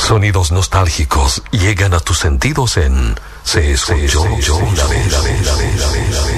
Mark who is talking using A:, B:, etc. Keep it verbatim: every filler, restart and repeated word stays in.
A: Sonidos nostálgicos llegan a tus sentidos en Se escuchó una vez.